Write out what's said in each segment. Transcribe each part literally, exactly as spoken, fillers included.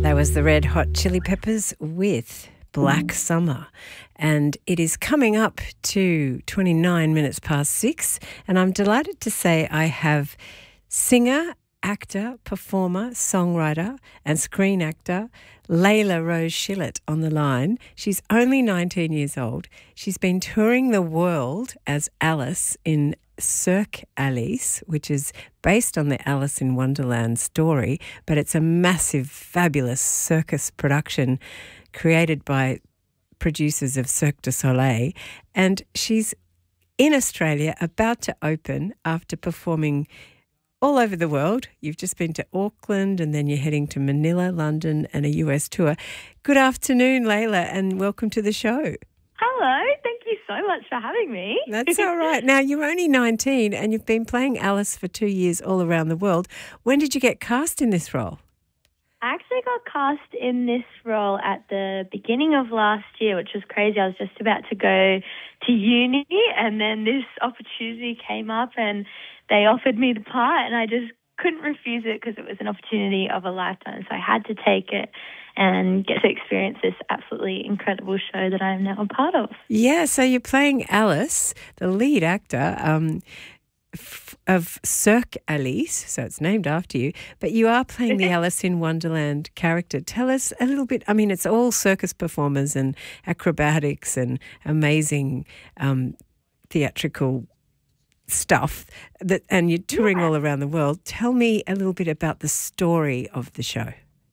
That was the Red Hot Chili Peppers with Black Summer. And it is coming up to twenty-nine minutes past six. And I'm delighted to say I have singer, actor, performer, songwriter and screen actor Layla Rose Shillett on the line. She's only nineteen years old. She's been touring the world as Alice in Cirque Alice, which is based on the Alice in Wonderland story, but it's a massive, fabulous circus production created by producers of Cirque du Soleil. And she's in Australia, about to open after performing all over the world. You've just been to Auckland and then you're heading to Manila, London and a U S tour. Good afternoon, Layla, and welcome to the show. Hello, thank you so much for having me. That's all right. Now, you're only nineteen and you've been playing Alice for two years all around the world. When did you get cast in this role? I actually got cast in this role at the beginning of last year, which was crazy. I was just about to go to uni and then this opportunity came up and they offered me the part and I just couldn't refuse it because it was an opportunity of a lifetime. So I had to take it and get to experience this absolutely incredible show that I am now a part of. Yeah, so you're playing Alice, the lead actor um, f- of Cirque Alice, so it's named after you, but you are playing the Alice in Wonderland character. Tell us a little bit. I mean, it's all circus performers and acrobatics and amazing um, theatrical stuff, that, and you're touring yeah. all around the world. Tell me a little bit about the story of the show.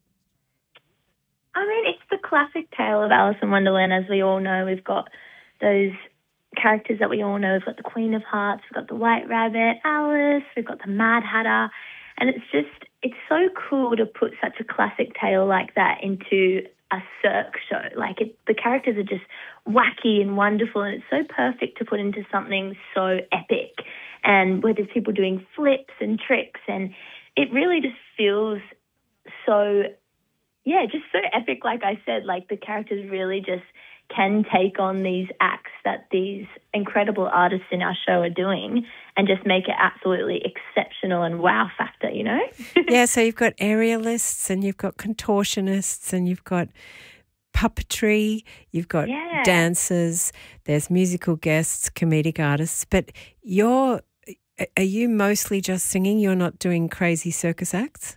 I mean, it's the classic tale of Alice in Wonderland. As we all know, we've got those characters that we all know. We've got the Queen of Hearts, we've got the White Rabbit, Alice, we've got the Mad Hatter. And it's just, it's so cool to put such a classic tale like that into a Cirque show. Like, it, the characters are just wacky and wonderful, and it's so perfect to put into something so epic. And where there's people doing flips and tricks, and it really just feels so... Yeah, just so epic, like I said. Like, the characters really just can take on these acts that these incredible artists in our show are doing and just make it absolutely exceptional and wow factor, you know? Yeah, so you've got aerialists and you've got contortionists and you've got puppetry, you've got yeah. dancers, there's musical guests, comedic artists, but you're, are you mostly just singing? You're not doing crazy circus acts?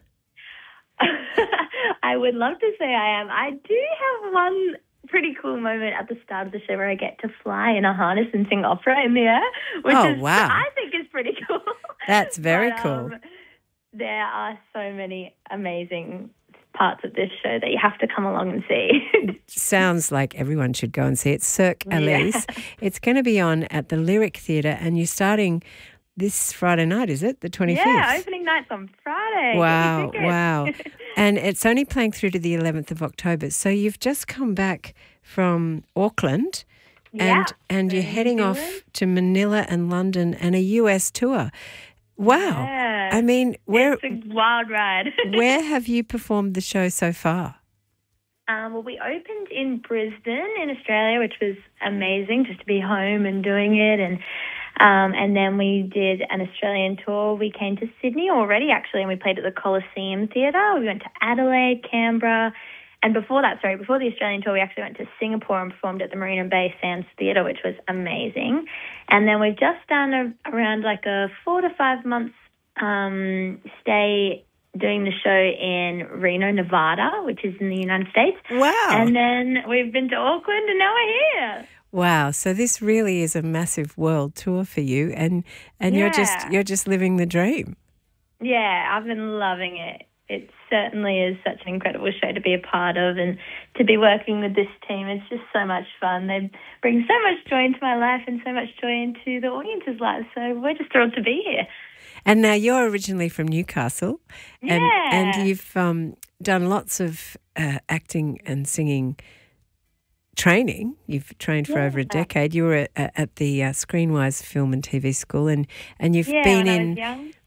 I would love to say I am. I do have one pretty cool moment at the start of the show where I get to fly in a harness and sing opera in the air, which oh, is, wow. I think is pretty cool. That's very but, cool. Um, there are so many amazing parts of this show that you have to come along and see. Sounds like everyone should go and see it. Cirque Alice. Yeah. It's going to be on at the Lyric Theatre and you're starting this Friday night, is it? The twenty-fifth? Yeah, opening night's on Friday. Wow, wow. And it's only playing through to the eleventh of October. So you've just come back from Auckland yeah, and and you're heading off to Manila and London and a U S tour. Wow. Yeah. I mean, where it's a wild ride. Where have you performed the show so far? Um, well, we opened in Brisbane in Australia, which was amazing just to be home and doing it. And Um, and then we did an Australian tour. We came to Sydney already, actually, and we played at the Coliseum Theatre. We went to Adelaide, Canberra, and before that, sorry, before the Australian tour, we actually went to Singapore and performed at the Marina Bay Sands Theatre, which was amazing. And then we've just done a, around like a four to five months um, stay doing the show in Reno, Nevada, which is in the United States. Wow. And then we've been to Auckland, and now we're here. Wow, so this really is a massive world tour for you, and and yeah. you're just you're just living the dream. Yeah, I've been loving it. It certainly is such an incredible show to be a part of, and to be working with this team. It's just so much fun. They bring so much joy into my life and so much joy into the audience's lives. So we're just thrilled to be here. And now you're originally from Newcastle, and yeah. and you've um, done lots of uh, acting and singing training. You've trained for yeah. over a decade. You were at, at the uh, Screenwise Film and T V School, and, and you've yeah, been when in I was young.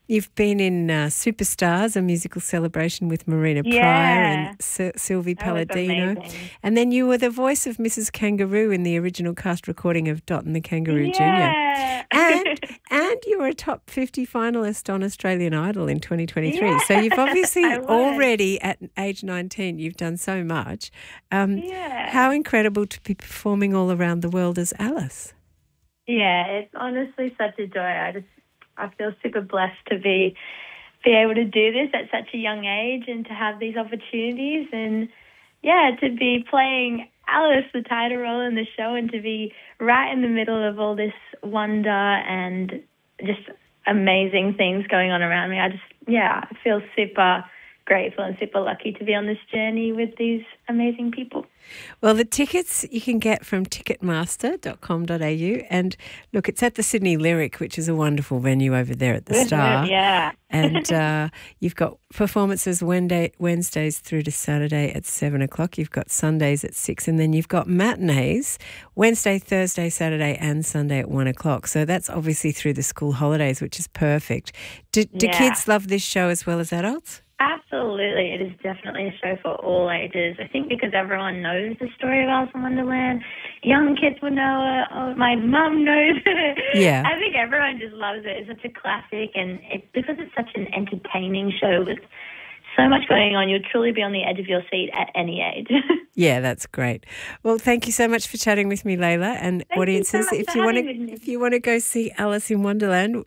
You've been in uh, Superstars, a musical celebration with Marina Yeah. Pryor and S- Sylvie That was Palladino. amazing. And then you were the voice of Missus Kangaroo in the original cast recording of Dot and the Kangaroo Junior Yeah. And and you were a top fifty finalist on Australian Idol in twenty twenty-three. Yeah, So you've obviously I was. already at age nineteen, you've done so much. Um, Yeah. How incredible to be performing all around the world as Alice. Yeah, it's honestly such a joy. I just I feel super blessed to be be able to do this at such a young age and to have these opportunities and yeah, to be playing Alice, the title role in the show, and to be right in the middle of all this wonder and just amazing things going on around me. I just yeah, I feel super grateful and super lucky to be on this journey with these amazing people. Well, the tickets you can get from ticketmaster dot com dot a u. And look, it's at the Sydney Lyric, which is a wonderful venue over there at the Star. Yeah. And uh, you've got performances Wednesday, Wednesdays through to Saturday at seven o'clock. You've got Sundays at six, and then you've got matinees Wednesday, Thursday, Saturday and Sunday at one o'clock. So that's obviously through the school holidays, which is perfect. Do, do Yeah. kids love this show as well as adults? Absolutely. It is definitely a show for all ages. I think because everyone knows the story of Alice in Wonderland. Young kids will know it. Oh, my mum knows it. Yeah. I think everyone just loves it. It's such a classic, and it, because it's such an entertaining show with so much going on, you'll truly be on the edge of your seat at any age. Yeah, that's great. Well, thank you so much for chatting with me, Layla. And Thank audiences, you so much if for you want to, having me. if you want to go see Alice in Wonderland,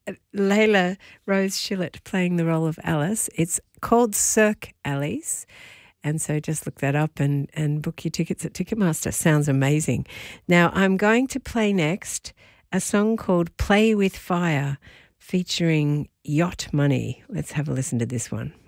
Layla Rose Shillett playing the role of Alice. It's called Cirque Alice. And so just look that up and, and book your tickets at Ticketmaster. Sounds amazing. Now, I'm going to play next a song called Play with Fire featuring Yacht Money. Let's have a listen to this one.